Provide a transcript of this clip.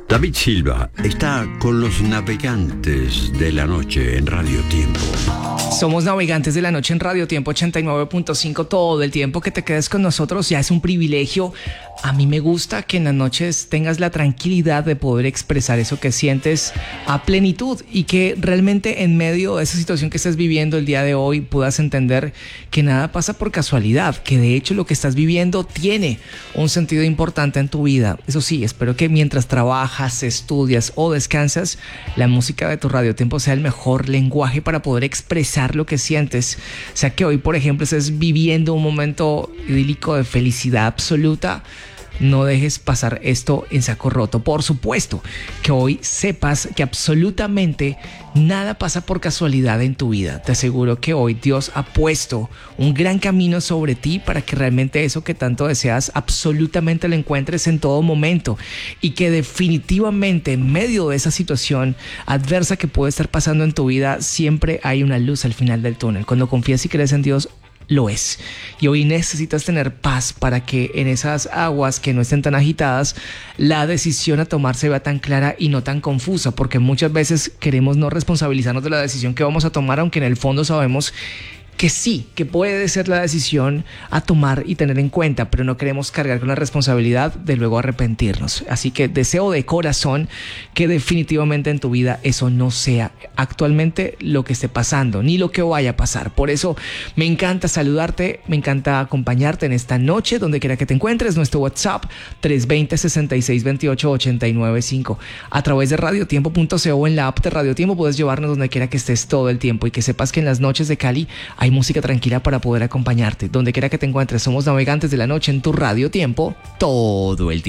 David Silva está con los navegantes de la noche en Radio Tiempo. Somos navegantes de la noche en Radio Tiempo 89.5. Todo el tiempo que te quedes con nosotros ya es un privilegio. A mí me gusta que en las noches tengas la tranquilidad de poder expresar eso que sientes a plenitud y que realmente en medio de esa situación que estás viviendo el día de hoy puedas entender que nada pasa por casualidad, que de hecho lo que estás viviendo tiene un sentido importante en tu vida. Eso sí, espero que mientras trabajas, estudias o descansas, la música de tu Radio Tiempo sea el mejor lenguaje para poder expresar lo que sientes. O sea, que hoy, por ejemplo, estés viviendo un momento idílico de felicidad absoluta. No dejes pasar esto en saco roto. Por supuesto que hoy sepas que absolutamente nada pasa por casualidad en tu vida. Te aseguro que hoy Dios ha puesto un gran camino sobre ti para que realmente eso que tanto deseas absolutamente lo encuentres en todo momento, y que definitivamente en medio de esa situación adversa que puede estar pasando en tu vida siempre hay una luz al final del túnel. Cuando confías y crees en Dios, lo es. Y hoy necesitas tener paz para que en esas aguas que no estén tan agitadas, la decisión a tomar se vea tan clara y no tan confusa, porque muchas veces queremos no responsabilizarnos de la decisión que vamos a tomar, aunque en el fondo sabemos que sí, que puede ser la decisión a tomar y tener en cuenta, pero no queremos cargar con la responsabilidad de luego arrepentirnos. Así que deseo de corazón que definitivamente en tu vida eso no sea actualmente lo que esté pasando, ni lo que vaya a pasar. Por eso me encanta saludarte, me encanta acompañarte en esta noche, donde quiera que te encuentres. Nuestro WhatsApp 320-6628-895. A través de radiotiempo.co o en la app de Radio Tiempo puedes llevarnos donde quiera que estés todo el tiempo, y que sepas que en las noches de Cali hay música tranquila para poder acompañarte. Donde quiera que te encuentres, somos navegantes de la noche en tu Radio Tiempo todo el tiempo.